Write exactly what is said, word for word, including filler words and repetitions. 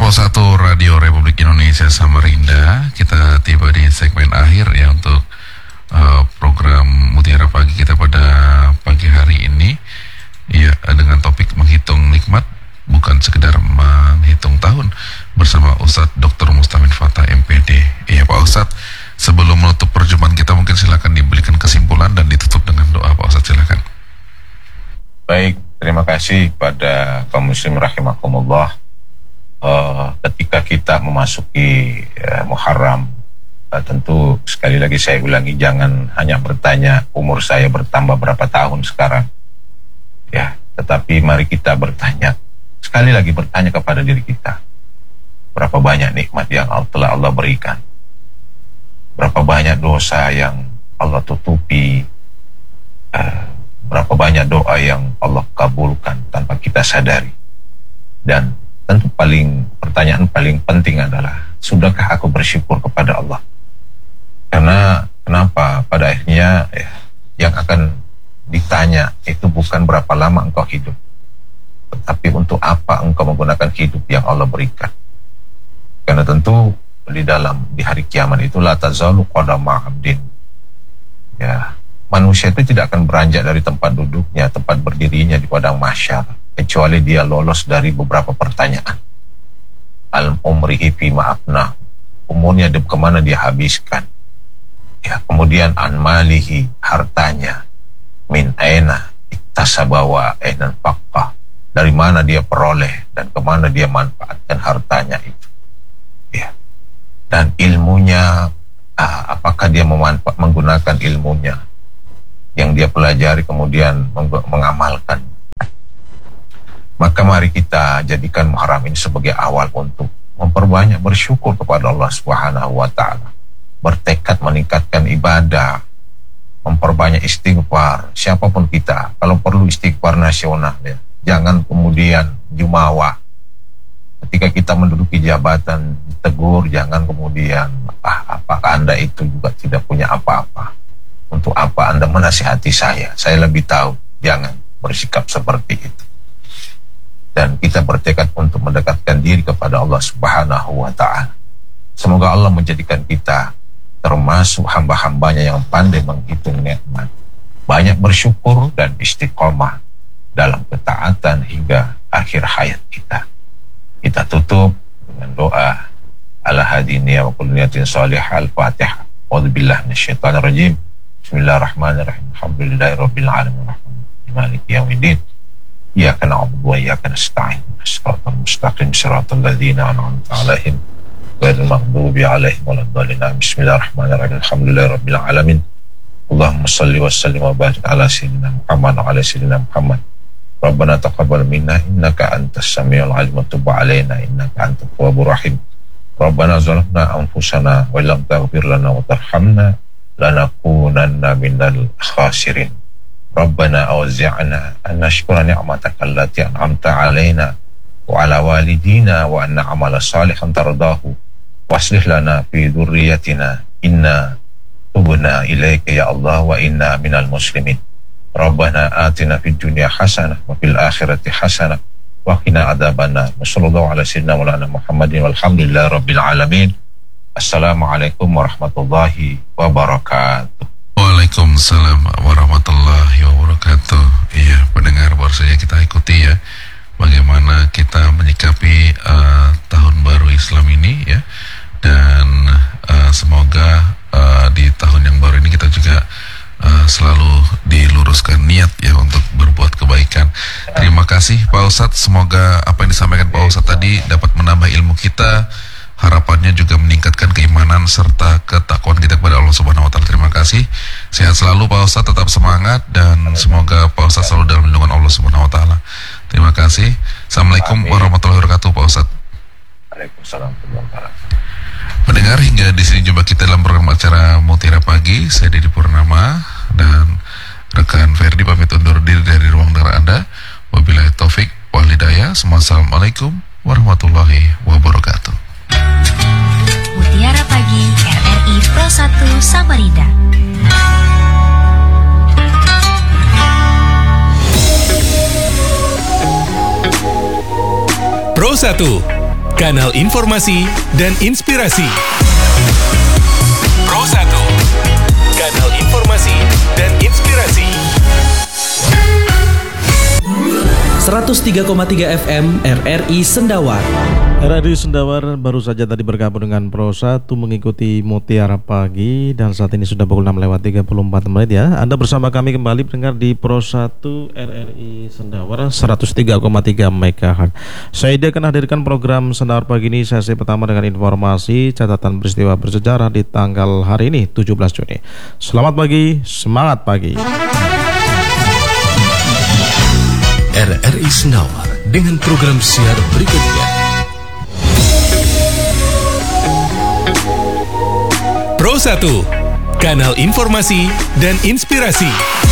Pro satu Radio Republik Indonesia Samarinda. Kita tiba di segmen akhir ya untuk uh, program Mutiara Pagi kita pada pagi hari ini. Ya, dengan topik menghitung nikmat bukan sekedar menghitung tahun bersama Ustadz doktor Mustamin Fatah M P D. Iya Pak Ustadz, sebelum menutup perjumpaan kita mungkin silakan diberikan kesimpulan dan ditutup dengan doa Pak Ustadz, silakan. Baik, terima kasih pada kaum muslim rahimakumullah. Uh, ketika kita memasuki uh, Muharram, uh, tentu sekali lagi saya ulangi, jangan hanya bertanya umur saya bertambah berapa tahun sekarang, ya, tetapi mari kita bertanya, sekali lagi bertanya kepada diri kita, berapa banyak nikmat yang telah Allah berikan, berapa banyak dosa yang Allah tutupi, uh, berapa banyak doa yang Allah kabulkan tanpa kita sadari. Dan tentu paling pertanyaan paling penting adalah, sudahkah aku bersyukur kepada Allah? Karena kenapa pada akhirnya ya, yang akan ditanya itu bukan berapa lama engkau hidup, tetapi untuk apa engkau menggunakan hidup yang Allah berikan. Karena tentu di dalam di hari kiamat itu la tazalu qadama 'abdin, ya, manusia itu tidak akan beranjak dari tempat duduknya, tempat berdirinya di padang mahsyar, kecuali dia lolos dari beberapa pertanyaan. Al-umrihi fima afnah, umurnya di kemana dia habiskan, ya, kemudian an malihi, hartanya, min aina iktasabawa ainan faqah, dari mana dia peroleh dan kemana dia manfaatkan hartanya itu, ya, dan ilmunya, ah, apakah dia memanfaat, menggunakan ilmunya yang dia pelajari kemudian meng- mengamalkan. Maka mari kita jadikan Muharram ini sebagai awal untuk memperbanyak bersyukur kepada Allah Subhanahu wa taala, bertekad meningkatkan ibadah, memperbanyak istighfar, siapapun kita, kalau perlu istighfar nasional, ya. Jangan kemudian jumawa. Ketika kita menduduki jabatan ditegur, jangan kemudian ah, apakah Anda itu juga tidak punya apa-apa? Untuk apa Anda menasihati saya? Saya lebih tahu. Jangan bersikap seperti itu. Dan kita bertekad untuk mendekatkan diri kepada Allah Subhanahu wa ta'ala. Semoga Allah menjadikan kita termasuk hamba-hambanya yang pandai menghitung nikmat, banyak bersyukur dan istiqomah dalam ketaatan hingga akhir hayat kita. Kita tutup dengan doa ala hadiniya wa kulli niyatin salihah. Al-Fatihah. A'udzubillahi minasyaitonir rajim. Bismillahirrahmanirrahim. Alhamdulillahirabbil alamin. Maliki yaumiddin. Iyyaka na'budu wa iyyaka nasta'in. Shiratal mustaqim, shiratal ladzina an'amta 'alaihim ghairil maghdubi 'alaihim waladdallin. Bismillahirrahmanirrahim. Alhamdulillahirabbil alamin. Allahumma shalli wa sallim wa barik ala sayyidina Muhammad wa ala sayyidina Muhammad. Rabbana taqabbal minna innaka antas samiul 'alim wa tub 'alaina innaka antat tawwabur rahim. Rabbana zalamna anfusana wa lam taghfir lana wa tarhamna lanakunanna minal khasirin. Rabbana awzi'na an nashkura ni'mataka allati an'amta 'alaina wa 'ala walidina wa an na'mala salihan tardahu waslih lana fi dhurriyyatina inna tubna ilaika ya Allah wa inna minal muslimin. Rabbana atina fid dunya hasanah wa fil akhirati hasanah wa qina adzabannar. Wassallallahu ala sayyidina maulana Muhammadin walhamdulillahi rabbil alamin. Assalamualaikum warahmatullahi wabarakatuh. Waalaikumsalam warahmatullahi wabarakatuh. Iya, pendengar, baru saja kita ikuti ya bagaimana kita menyikapi uh, tahun baru Islam ini ya, dan uh, semoga uh, di tahun yang baru ini kita juga uh, selalu diluruskan niat ya untuk berbuat kebaikan. Terima kasih Pak Ustadz, semoga apa yang disampaikan Pak Ustadz tadi dapat menambah ilmu kita. Harapannya juga meningkatkan keimanan serta ketakwaan kita kepada Allah Subhanahu wa taala. Terima kasih. Sehat selalu Pak Ustadz, tetap semangat dan semoga Pak Ustadz selalu dalam lindungan Allah Subhanahu wa taala. Terima kasih. Assalamualaikum Amin. warahmatullahi wabarakatuh Pak Ustadz. Waalaikumsalam warahmatullahi wabarakatuh. Pendengar, hingga di sini jumpa kita dalam program acara Mutiara Pagi. Saya Didi Purnama dan rekan Ferdi pamit undur diri dari ruang dengar Anda. Wabillahi taufik wal hidayah. Assalamualaikum warahmatullahi wabarakatuh. Mutiara Pagi R R I Pro satu Samarinda. Pro satu kanal informasi dan inspirasi. Pro satu, kanal informasi dan inspirasi. seratus tiga koma tiga F M R R I Sendawar. R R I Sendawar baru saja tadi bergabung dengan Pro satu mengikuti Mutiara Pagi, dan saat ini sudah pukul enam lewat tiga puluh empat menit ya. Anda bersama kami kembali mendengar di Pro satu R R I Sendawar seratus tiga koma tiga MHz. Saya akan hadirkan program Sendawar Pagi ini sesi pertama dengan informasi catatan peristiwa bersejarah di tanggal hari ini tujuh belas Juni. Selamat pagi, semangat pagi. R R I Sendawar dengan program siar berikutnya. Pro satu, kanal informasi dan inspirasi.